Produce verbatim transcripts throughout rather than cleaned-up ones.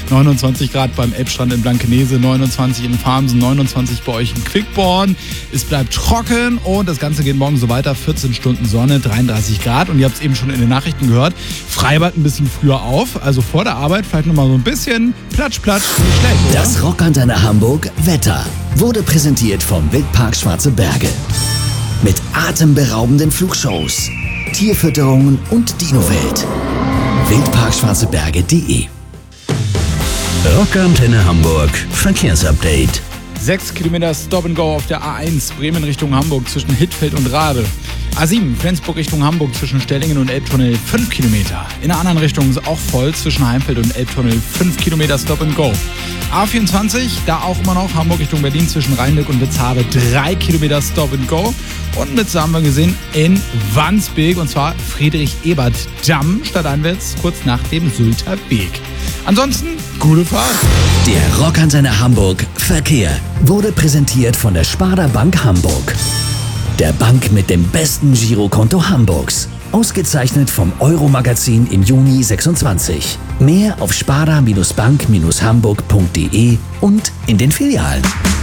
neunundzwanzig Grad beim Elbstrand in Blankenese, neunundzwanzig in Farmsen, neunundzwanzig bei euch in Quickborn. Es bleibt trocken und das Ganze geht morgen so weiter. vierzehn Stunden Sonne, dreiunddreißig Grad. Und ihr habt es eben schon in den Nachrichten gehört, Freibad ein bisschen früher auf. Also vor der Arbeit vielleicht nochmal so ein bisschen Platsch, Platsch, nicht schlecht, oder? Das Rockantenne Hamburg Wetter wurde präsentiert vom Wildpark Schwarze Berge. Mit atemberaubenden Flugshows, Tierfütterungen und Dinowelt. wildpark schwarze berge punkt de. Rockantenne Hamburg Verkehrsupdate. Sechs Kilometer Stop and Go auf der A eins Bremen Richtung Hamburg zwischen Hittfeld und Rade. A sieben Flensburg Richtung Hamburg zwischen Stellingen und Elbtunnel fünf Kilometer. In der anderen Richtung ist auch voll zwischen Heimfeld und Elbtunnel fünf Kilometer Stop and Go. A vierundzwanzig, da auch immer noch Hamburg Richtung Berlin zwischen Rheinbeck und Witzhabe drei Kilometer Stop and Go. Und mit haben wir gesehen in Wandsbek und zwar Friedrich-Ebert-Damm stadteinwärts kurz nach dem Sylter Weg. Ansonsten gute Fahrt. Der Rockantenne Hamburg Verkehr wurde präsentiert von der Sparda Bank Hamburg. Der Bank mit dem besten Girokonto Hamburgs. Ausgezeichnet vom Euro-Magazin im Juni sechsundzwanzig. Mehr auf sparda Bank Hamburg punkt de und in den Filialen.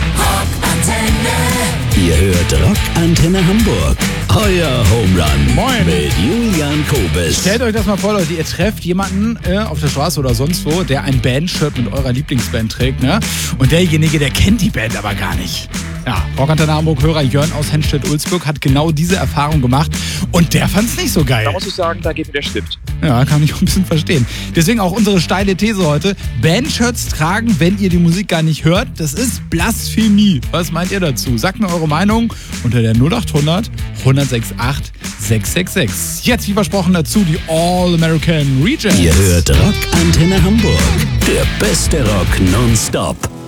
Ihr hört Rockantenne Hamburg. Euer Home Run. Moin. Mit Julian Kobes. Stellt euch das mal vor, Leute, ihr trefft jemanden äh, auf der Straße oder sonst wo, der ein Bandshirt mit eurer Lieblingsband trägt, ne? Und derjenige, der kennt die Band aber gar nicht. Ja, Rockantenne Hamburg-Hörer Jörn aus Henstedt-Ulzburg hat genau diese Erfahrung gemacht und der fand's nicht so geil. Da muss ich sagen, da geht mir der Stift. Ja, kann ich auch ein bisschen verstehen. Deswegen auch unsere steile These heute. Bandshirts tragen, wenn ihr die Musik gar nicht hört, das ist Blasphemie. Was meint ihr dazu? Sagt mir eure Meinung unter der null acht hundert, hundertsechs acht, sechshundertsechsundsechzig. Jetzt, wie versprochen, dazu die All-American Rejects. Ihr hört Rockantenne Hamburg. Der beste Rock nonstop.